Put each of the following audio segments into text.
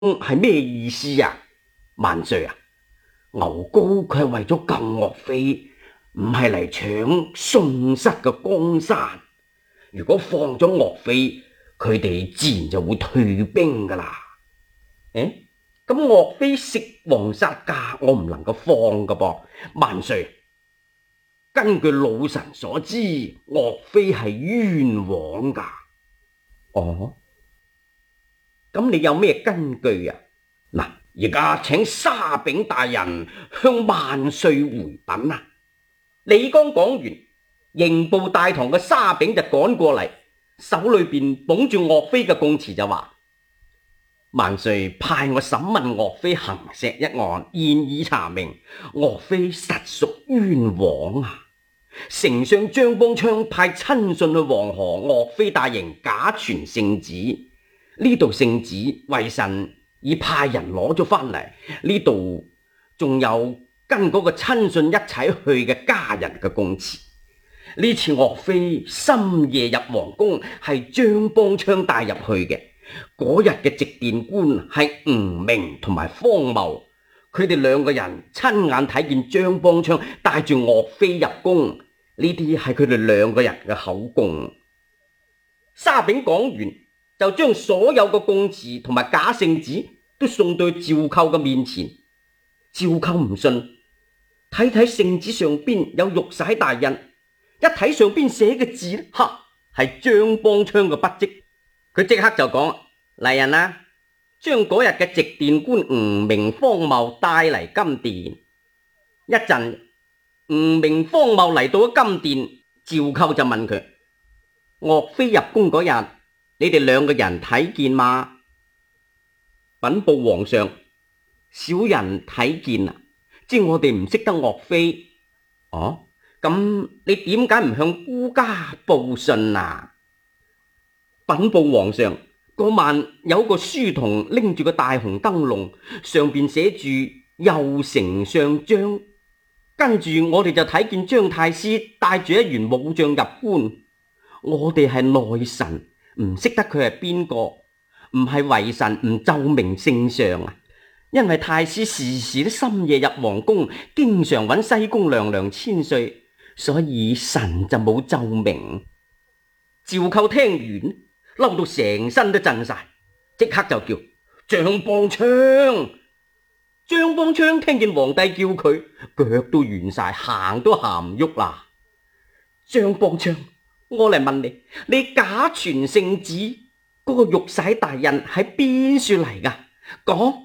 係咩意思啊？萬歲啊！牛高佢係為咗救岳飛，唔係嚟搶宋室嘅江山。如果放咗岳飛，佢哋自然就會退兵噶啦。咁岳飛食黃殺價，我唔能夠放噶噃。萬歲！根據老臣所知，岳飛係冤枉噶。哦，咁你有咩根據啊？嗱，而家請沙炳大人向萬歲回稟啊！你剛講完，刑部大堂嘅沙炳就趕過嚟，手裏邊捧住岳飛嘅供詞就話：萬歲派我審問岳飛行石一案，現已查明，岳飛實屬冤枉啊！丞相張邦昌派親信去黃河，岳飛大營假傳聖旨，呢度聖旨為臣已派人攞咗翻嚟，呢度仲有跟嗰個親信一齊去嘅家人嘅供詞。呢次岳飛深夜入皇宮係張邦昌帶入去嘅，嗰日嘅直殿官係吳明同埋方茂，佢哋兩個人親眼睇見張邦昌帶住岳飛入宮，呢啲係佢哋兩個人嘅口供。沙炳講完就將所有嘅供詞同埋假聖旨都送到趙構嘅面前。趙構唔信，睇睇聖旨上邊有玉璽大印，一睇上邊寫嘅字，係張邦昌嘅筆跡。佢即刻就講：嚟人啊，將嗰日嘅直殿官吳明、方茂帶嚟金殿。一陣，吳明、方茂嚟到咗金殿，趙構就問佢：岳飛入宮嗰日，你哋兩個人睇見嗎？稟報皇上，小人睇見啦，知我哋唔識得岳飛。哦，咁你點解唔向孤家報信啊？稟報皇上，嗰晚有個書童拎住個大紅燈籠，上邊寫住右丞相張，跟住我哋就睇見張太師帶住一員武將入關。我哋係內臣，唔識得佢係邊個，唔係為臣唔奏明聖上啊！因為太師時時都深夜入皇宮，經常揾西宮娘娘千歲，所以臣就冇奏明。趙構聽完，嬲到成身都震晒，即刻就叫張邦昌。張邦昌聽見皇帝叫佢，腳都軟晒，行都行唔喐啦。張邦昌，我嚟問你，你假傳聖旨嗰個玉璽大印喺邊處嚟噶？講。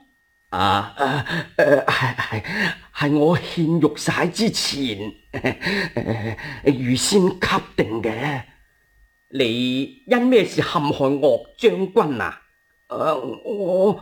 係我獻玉璽之前預先給定嘅。你因咩事陷害岳將軍啊？我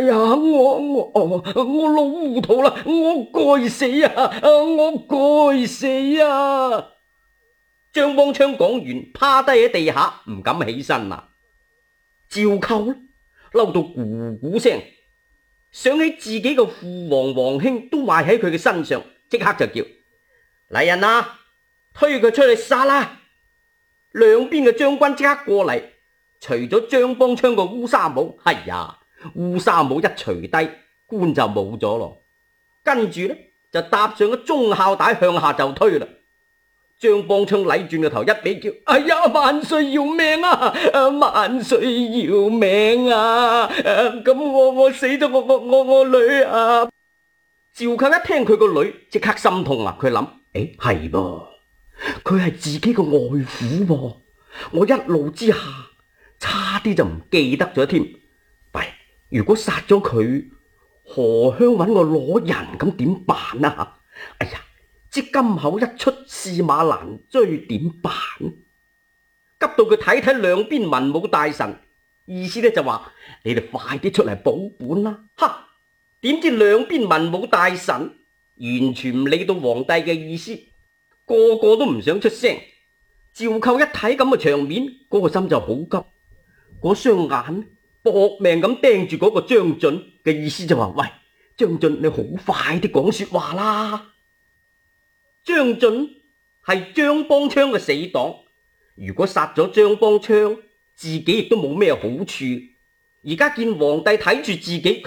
老糊塗啦，我該死啊！我該死啊！張邦昌講完，趴低喺地下，唔敢起身啦。趙構嬲到咕咕聲，想起自己嘅父王皇兄都壞喺佢嘅身上，即刻就叫嚟人啊，推佢出去殺啦！兩邊嘅將軍即刻過嚟，除咗張邦昌個烏紗帽，係呀，烏紗帽一除低，官就冇咗咯。跟住呢，就搭上個中孝帶向下就推啦。張邦昌禮轉個頭，一味叫：哎呀，萬歲要命啊！萬歲要命啊！咁我死咗我女啊！趙構一聽佢個女，即刻心痛啊！佢諗：係噃，佢係自己個外父噃，我一怒之下差啲就唔記得咗添。喂，如果殺咗佢，何鄉揾我攞人，咁點辦啊？哎呀！即金口一出，駟馬難追，點辦？急到佢睇睇兩邊文武大臣，意思咧就話：你哋快啲出嚟保本啦！點知兩邊文武大臣完全唔理到皇帝嘅意思，個個都唔想出聲。趙構一睇咁嘅場面，嗰個心就好急，嗰雙眼搏命咁盯住嗰個張俊嘅意思就話：喂，張俊，你好快啲講說話啦！張俊係張邦昌嘅死黨，如果殺咗張邦昌，自己亦都冇咩好處。 而家見皇帝睇住自己。